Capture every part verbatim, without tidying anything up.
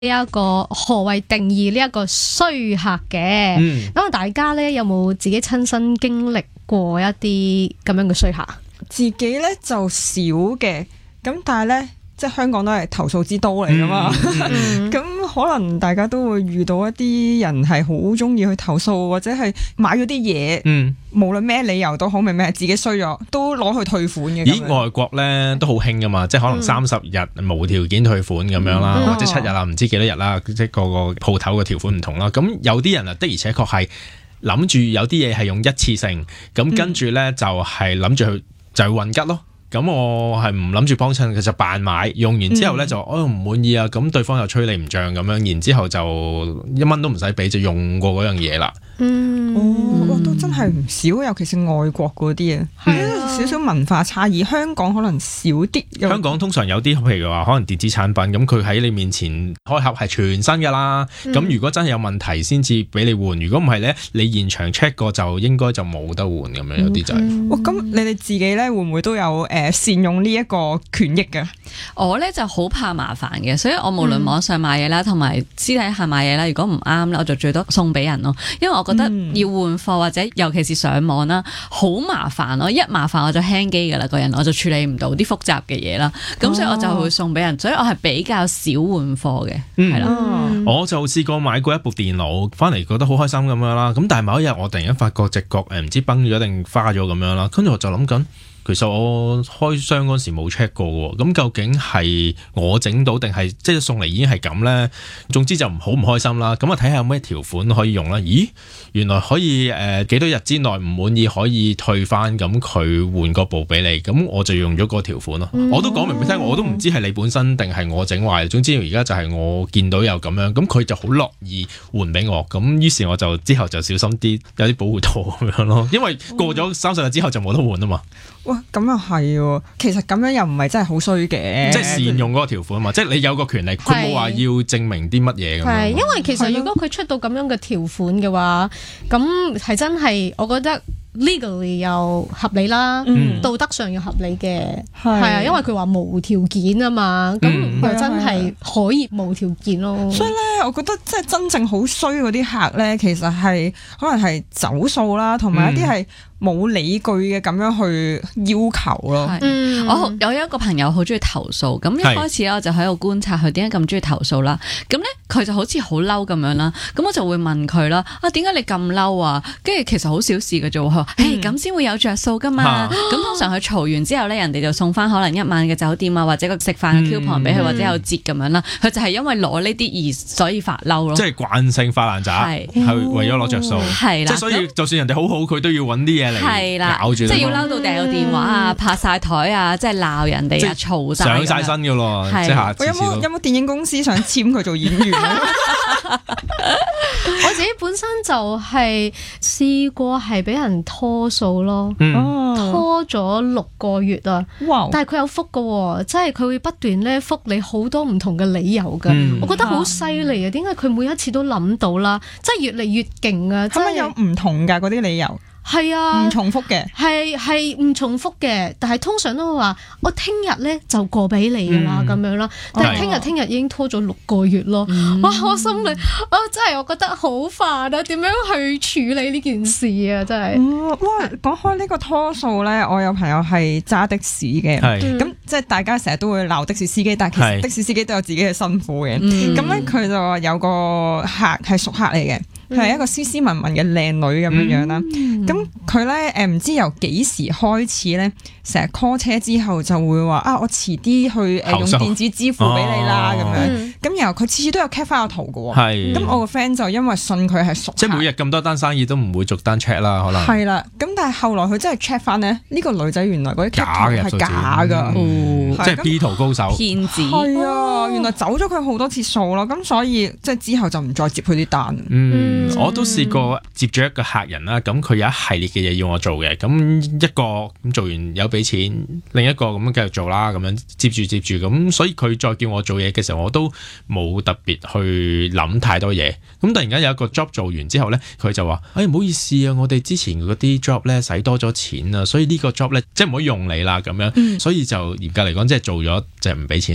呢一個何謂定義呢一個衰客嘅？咁啊、嗯，大家咧有冇自己親身經歷過一啲咁樣嘅衰客？ 自己咧就少嘅，咁但係咧，即係香港都係投訴之都嚟噶嘛，咁、嗯嗯、可能大家都會遇到一啲人係好中意去投訴，或者係買咗啲嘢，嗯、無論咩理由都好，明明係自己衰咗，都攞去退款嘅。 咦，外國咧都好興噶嘛，即係可能三十日無條件退款咁樣啦，嗯、或者七日啊，唔知幾多日啦，即係個個鋪頭嘅條款唔同啦。咁有啲人啊，的而且確係諗住有啲嘢係用一次性，咁跟住咧就係諗住去就係運吉咯。咁我係唔諗住幫襯，佢就扮買，用完之後咧就哦唔滿意啊，咁對方又催你唔漲咁樣，然之後就一蚊都唔使俾就用過嗰樣嘢啦。 嗯，哦，都真係唔少，尤其是外國嗰啲啊，係少少文化差異。香港可能少啲。 香港通常有啲譬如話可能電子產品，咁佢喺你面前開盒係全新噶啦。咁、嗯、如果真係有問題先至俾你換，如果唔係咧，你現場 check 過就應該就冇得換咁樣。有啲就係、是。哇、嗯，咁、哦、你哋自己咧會唔會都有誒、呃、善用呢一個權益嘅？ 我咧就好怕麻煩嘅，所以我無論網上買嘢啦，同埋私底下買嘢啦，如果唔啱咧，我就最多送俾人咯，因為我覺得要換貨或者尤其是上網啦，好麻煩咯，一麻煩我就 hang 機噶啦，個人我就處理唔到啲複雜嘅嘢啦，咁所以我就會送俾人，所以我係比較少換貨嘅，係啦、 嗯。我就試過買過一部電腦，翻嚟覺得好開心咁樣啦，咁但係某一日我突然間發覺隻角誒唔知崩咗定花咗咁樣啦，跟住我就諗緊。其實我開箱嗰時冇 check 過喎，咁究竟係我整到定係即係送嚟已經係咁呢？總之就唔好唔開心啦。咁啊睇下有咩條款可以用啦。咦，原來可以誒幾多日之內唔滿意可以退翻，咁佢換個部俾你，咁我就用咗個條款咯。嗯、我都講明俾你聽，我都唔知係你本身定係我整壞。總之而家就係我見到有咁樣，咁佢就好樂意換俾我。咁於是我就之後就小心啲，有啲保護套咁樣咯。因為過咗三十日之後就冇得換啊嘛。 哇，咁又係喎，其實咁樣又唔係真係好衰嘅， 即係善用嗰個條款嘛，即係你有個權利，佢冇話要證明啲乜嘢咁樣。 係，因為其實如果佢出到咁樣嘅條款嘅話，咁係真係我覺得 legally 又合理啦，嗯、道德上又合理嘅，係啊，因為佢話無條件啊嘛，咁又真係可以無條件咯。嗯、 所以咧，我覺得即係真正好衰嗰啲客咧，其實係可能係走數啦，同埋一啲係冇理據嘅咁樣去要求咯。 嗯、我有一個朋友好中意投訴，咁一開始咧我就喺度觀察佢點解咁中意投訴啦。咁咧佢就好似好嬲咁樣啦，咁我就會問佢啦，啊點解你咁嬲啊？跟住其實好小事嘅啫，佢話誒咁先會有着數噶嘛。咁、嗯、通常佢嘈完之後咧，人哋就送翻可能一晚嘅酒店啊，或者個食飯嘅 coupon 俾佢，或者有折咁樣啦。佢就係因為攞呢啲而所以發嬲咯。 即係慣性發爛渣，係是為咗攞着數。係啦，即係所以就算人哋好好，佢都要揾啲嘢。 係啦，即係要嬲到掉電話啊、拍晒台啊，即係鬧人哋啊、嘈晒上晒身噶咯。即係下次有冇有冇電影公司想簽佢做演員啊？ 我自己本身就係試過係俾人拖數咯， 嗯、 拖咗六個月啊。 哇但係佢有覆噶，即係佢會不斷咧覆你好多唔同嘅理由噶。嗯、我覺得好犀利啊！點解佢每一次都諗到啦？即係越嚟越勁啊！ 係咪有唔同噶嗰啲理由？ 係啊， 唔重複嘅， 係係唔重複嘅，但係通常都會話我聽日咧就過俾你噶啦咁樣啦。但係聽日聽日已經拖咗六個月咯。嗯、哇！我心裏啊，真係我覺得好煩啊！點樣去處理呢件事啊？真係、 嗯。哇！講開呢個拖數咧，我有朋友係揸的士嘅，咁是即係大家成日都會鬧的士司機，但係其實的士司機都有自己嘅辛苦嘅。咁咧佢就話有個客係熟客嚟嘅。佢係一個斯斯文文嘅靚女咁樣樣啦，咁佢咧誒唔知由幾時開始咧，成日 call 車之後就會話啊，我遲啲去誒、呃、用電子支付俾你啦咁、哦、樣，咁然後佢次次都有 cap 翻個圖嘅喎，咁是我個 friend 就因為信佢係熟客， 即係每日咁多單生意都唔會逐單 check 啦，可能係啦，咁但係後來佢真係 check 翻咧，呢、呢個女仔原來嗰啲假嘅係假㗎， 嗯、 是即係 P 圖高手騙子， 係啊，原來走咗佢好多次數咯，咁所以即係之後就唔再接佢啲單。嗯嗯、我都試過接咗一個客人啦，咁佢有一系列嘅嘢要我做嘅，咁一個咁做完有俾錢，另一個咁樣繼續做啦，咁樣接住接住，咁所以佢再叫我做嘢嘅時候，我都冇特別去諗太多嘢。咁突然間有一個 job 做完之後呢，佢就話：哎，唔好意思啊，我哋之前嗰啲 job 呢使多咗錢啊，所以呢個 job 呢，即係唔可以用你啦咁樣，嗯、所以就嚴格嚟講，即係做咗就唔俾錢咯。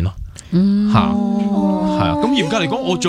嚇，係啊。咁嚴格嚟講，我做